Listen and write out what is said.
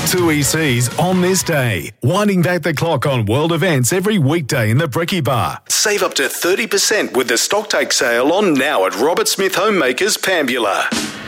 TUI Seas on this day, winding back the clock on world events every weekday in the Bricky Bar. Save up to 30% with the stocktake sale on now at Robert Smith Homemakers, Pambula.